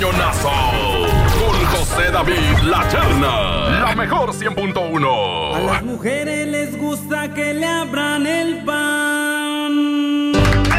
Cañonazo con José David La Cherna, la mejor 100.1. A las mujeres les gusta que le abran el pan.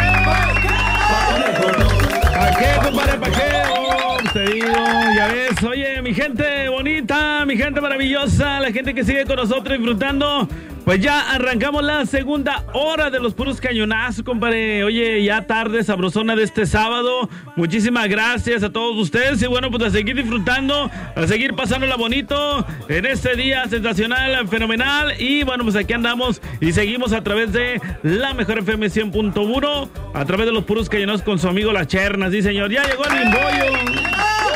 ¿Para qué, compadre? ¿Para qué? Te digo, ya ves. Oye, mi gente bonita, mi gente maravillosa, la gente que sigue con nosotros disfrutando. Pues ya arrancamos la segunda hora de los puros cañonazos, compadre. Oye, ya tarde sabrosona de este sábado. Muchísimas gracias a todos ustedes. Y bueno, pues a seguir disfrutando, a seguir pasándola bonito en este día sensacional, fenomenal. Y bueno, pues aquí andamos y seguimos a través de la mejor FM 100.1, a través de los puros cañonazos con su amigo La Cherna. Sí, señor, ya llegó el bimbollo.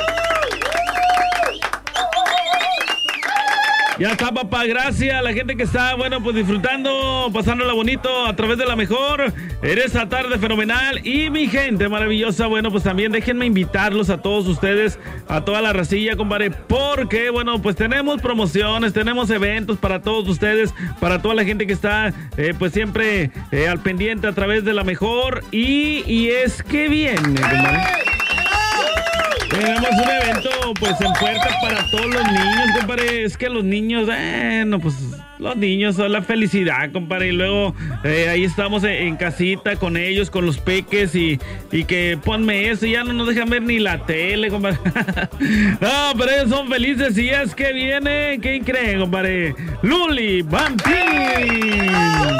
Ya está, papá, gracias a la gente que está, bueno, pues disfrutando, pasándola bonito a través de la mejor en esta tarde fenomenal. Y mi gente maravillosa, bueno, pues también déjenme invitarlos a todos ustedes, a toda la racilla, compadre, porque, bueno, pues tenemos promociones, tenemos eventos para todos ustedes, para toda la gente que está, pues siempre al pendiente a través de la mejor. Y es que viene, compadre. Tenemos un evento, pues, en puerta para todos los niños, compadre. Es que los niños, no, pues, los niños son la felicidad, compadre. Y luego, ahí estamos en casita con ellos, con los peques, y que ponme eso, y ya no nos dejan ver ni la tele, compadre. No, pero ellos son felices, y es que viene, ¿quién creen, compadre? Luli Pampín.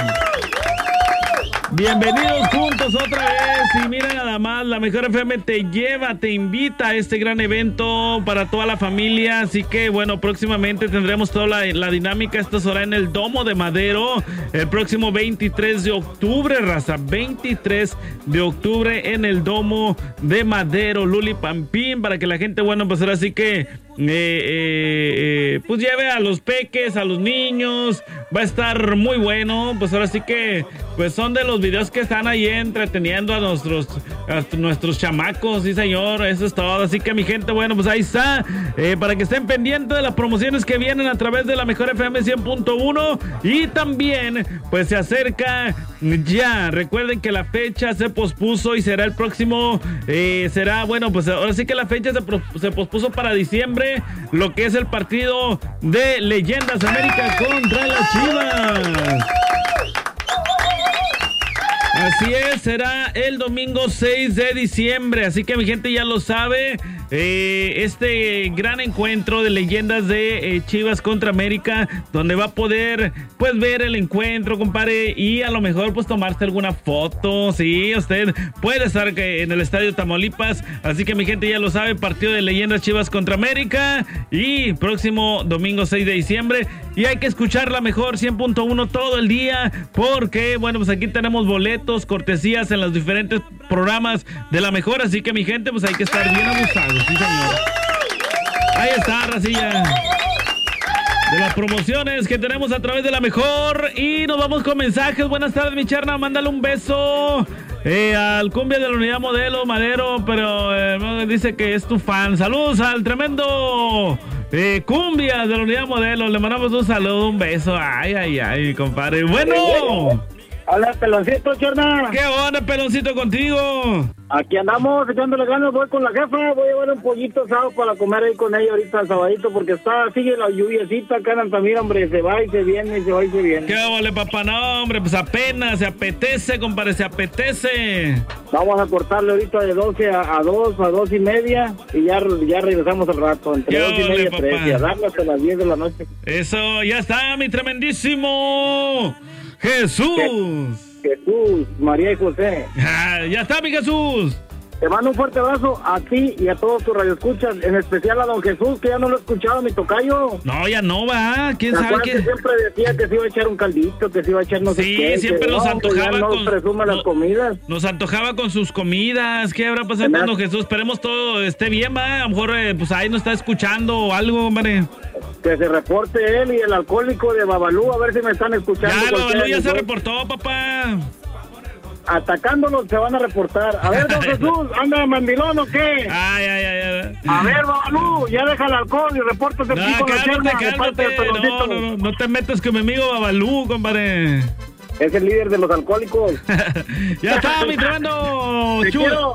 Bienvenidos juntos otra vez. Y mira nada más, la mejor FM te lleva, te invita a este gran evento para toda la familia. Así que bueno, próximamente tendremos toda la dinámica. Esto será en el Domo de Madero el próximo 23 de octubre, raza. 23 de octubre en el Domo de Madero, Luli Pampín, para que la gente, bueno, pues ahora sí que pues lleve a los peques, a los niños. Va a estar muy bueno. Pues ahora sí que pues son de los videos que están ahí entreteniendo a nuestros chamacos, sí señor, eso es todo. Así que mi gente, bueno, pues ahí está, para que estén pendientes de las promociones que vienen a través de la mejor FM 100.1. Y también pues se acerca ya, recuerden que la fecha se pospuso y será el próximo, será, bueno, pues ahora sí que la fecha se pospuso para diciembre, lo que es el partido de Leyendas América contra las Chivas. Así es, será el domingo 6 de diciembre, así que mi gente ya lo sabe, este gran encuentro de Leyendas de Chivas contra América, donde va a poder pues ver el encuentro, compadre, y a lo mejor pues tomarse alguna foto. Sí, usted puede estar en el Estadio Tamaulipas, así que mi gente ya lo sabe, partido de Leyendas Chivas contra América, y próximo domingo 6 de diciembre, y hay que escuchar la mejor 100.1 todo el día, porque bueno, pues aquí tenemos boletos, cortesías en los diferentes programas de la mejor, así que mi gente, pues hay que estar bien abusados, sí señor. Ahí está, racilla, de las promociones que tenemos a través de la mejor. Y nos vamos con mensajes. Buenas tardes, mi Cherna, mándale un beso al cumbia de la unidad modelo Madero, pero dice que es tu fan. Saludos al tremendo cumbia de la unidad modelo, le mandamos un saludo, un beso. Ay, compadre. Bueno. Hola, Peloncito, Cherna. ¿Qué onda, Peloncito, contigo? Aquí andamos echándole ganas, voy con la jefa, voy a llevar un pollito asado para comer ahí con ella ahorita el sabadito, porque sigue la lluviecita acá en Altamira, hombre, se va y se viene, se va y se viene. ¿Qué vale, papá? No, hombre, pues apenas, se apetece, compadre, se apetece. Vamos a cortarle ahorita de 12 a 2, a 2 y media, y ya regresamos al rato, entre 2 y media, 3, y a darle hasta las 10 de la noche. Eso, ya está, mi tremendísimo Jesús, María y José. Ya está, mi Jesús. Te mando un fuerte abrazo a ti y a todos tus radioescuchas, en especial a don Jesús, que ya no lo he escuchado, mi tocayo. No, ya no va, quién sabe qué. Siempre decía que se iba a echar un caldito, que se iba a echar no sé qué. Sí, siempre nos antojaba con las comidas. Nos antojaba con sus comidas. ¿Qué habrá pasado con don Jesús? Esperemos todo esté bien, va. A lo mejor pues ahí nos está escuchando o algo, hombre. Que se reporte él y el alcohólico de Babalú, a ver si me están escuchando. Ya, Babalú ya se reportó, papá. Atacándolos se van a reportar. A ver, don Jesús, ¿anda de mandilón o qué? Ay. A ver, Babalú, ya deja el alcohol y repórtate aquí con la Cherna de parte del Peloncito. No te metas con mi amigo Babalú, compadre. Es el líder de los alcohólicos. Ya está, mi tremendo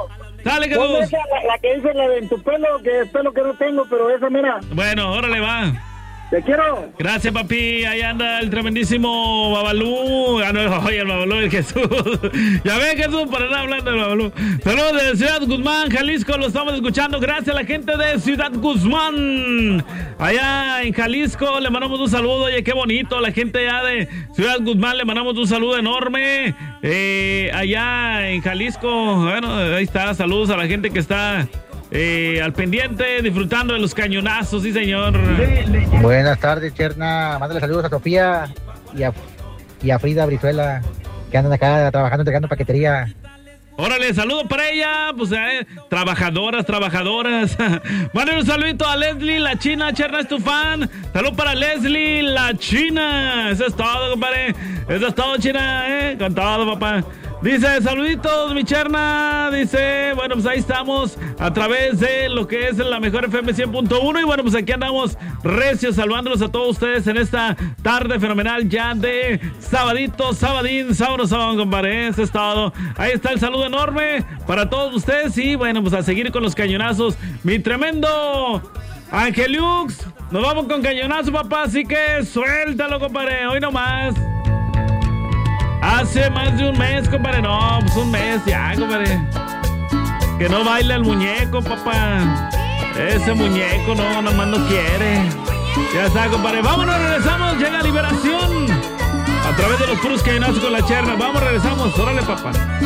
Dale, Ponme Jesús. esa, la que dice la de en tu pelo, que es pelo que no tengo, pero esa, mira. Bueno, órale, va. Te quiero. Gracias, papi. Ahí anda el tremendísimo Babalú. Ah, no, oye, el Babalú es Jesús. Ya ven, Jesús, para estar hablando del Babalú. Saludos de Ciudad Guzmán, Jalisco. Lo estamos escuchando. Gracias a la gente de Ciudad Guzmán. Allá en Jalisco le mandamos un saludo. Oye, qué bonito. La gente allá de Ciudad Guzmán le mandamos un saludo enorme. Allá en Jalisco. Bueno, ahí está. Saludos a la gente que está al pendiente, disfrutando de los cañonazos, sí, señor. Buenas tardes, Cherna. Mándale saludos a Sofía y a Frida Brizuela, que andan acá trabajando, entregando paquetería. Órale, saludo para ella, pues trabajadoras. Mándale un saludito a Leslie, la China. Cherna es tu fan. Salud para Leslie, la China. Eso es todo, compadre. Eso es todo, China, con todo, papá. Dice, saluditos, mi Cherna. Dice, bueno, pues ahí estamos a través de lo que es la mejor FM 100.1. Y bueno, pues aquí andamos recios, salvándolos a todos ustedes en esta tarde fenomenal ya de sabadín, sábado, compadre. Eso es todo. Ahí está el saludo enorme para todos ustedes. Y bueno, pues a seguir con los cañonazos. Mi tremendo Angeliux. Nos vamos con cañonazo, papá. Así que suéltalo, compadre. Hoy nomás. Hace más de un mes, compadre. No, pues un mes ya, compadre. Que no baila el muñeco, papá. Ese muñeco no, nomás no quiere. Ya está, compadre. Vámonos, regresamos. Llega Liberación. A través de los puros cañonazos con la Cherna. Vamos, regresamos. Órale, papá.